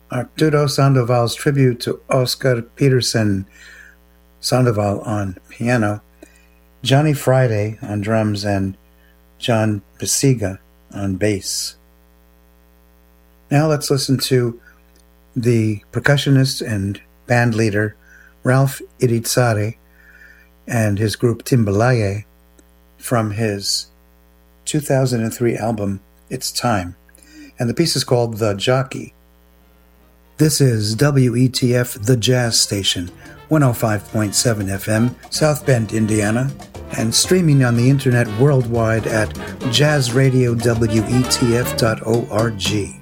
Arturo Sandoval's tribute to Oscar Peterson, Sandoval on piano, Johnny Friday on drums, and John Basiga on bass. Now let's listen to the percussionist and band leader Ralph Irizarry and his group Timbalaye from his 2003 album It's Time, and the piece is called The Jockey. This is WETF, the Jazz Station, 105.7 FM, South Bend, Indiana, and streaming on the internet worldwide at jazzradiowetf.org.